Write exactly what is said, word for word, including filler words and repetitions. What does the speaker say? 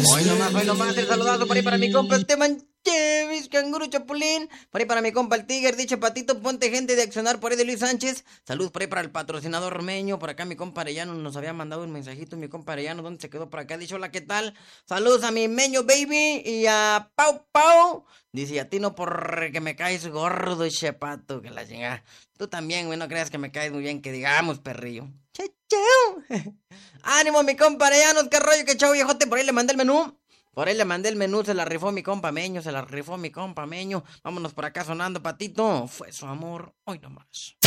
Hoy nomás, hoy nomás, el saludazo por ahí para mi compa Esteban Chevis, Canguro Chapulín. Por ahí para mi compa el Tiger, dicho Patito, ponte gente de accionar por ahí de Luis Sánchez. Saludos por ahí para el patrocinador Meño. Por acá mi compa Arellano nos había mandado un mensajito. Mi compa Arellano, ¿dónde se quedó por acá? Dicho, hola, ¿qué tal? Saludos a mi Meño Baby y a Pau Pau. Dice, a ti no porque me caes gordo, chepato, que la chingada. Tú también, güey, no creas que me caes muy bien, que digamos, perrillo. Chau, chau. Ánimo, mi compa Arellanos, qué rollo, qué chau, viejote. Por ahí le mandé el menú. Por ahí le mandé el menú, se la rifó mi compa Meño, se la rifó mi compa Meño. Vámonos por acá sonando, Patito. Fue su amor, hoy nomás.